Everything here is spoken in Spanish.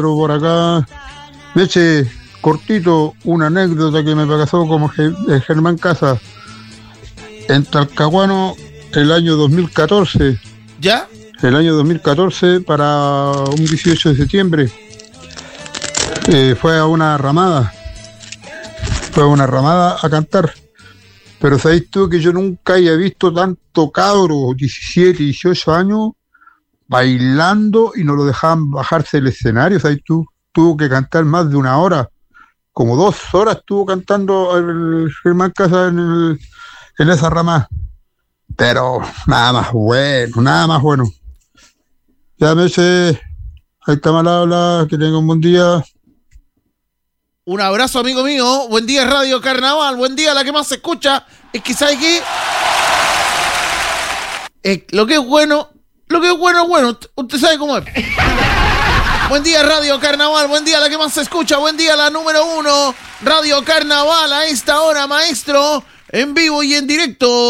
por acá. Me eche cortito una anécdota que me pasó como Germán Casas en Talcahuano el año 2014. ¿Ya? El año 2014 para un 18 de septiembre. Fue a una ramada. A cantar. Pero sabéis tú que yo nunca había visto tanto cabro, 17, 18 años, bailando y no lo dejaban bajarse del escenario. ¿Sabes tú? Tuvo que cantar más de una hora, como 2 horas estuvo cantando el Germán Casas en esa rama. Pero nada más bueno. Ya me sé, ahí está mal habla, que tenga un buen día. Un abrazo, amigo mío. Buen día, Radio Carnaval. Buen día, la que más se escucha. Es que, ¿sabe qué? Lo que es bueno es bueno. Usted sabe cómo es. Buen día, Radio Carnaval. Buen día, la que más se escucha. Buen día, la número 1. Radio Carnaval a esta hora, maestro. En vivo y en directo.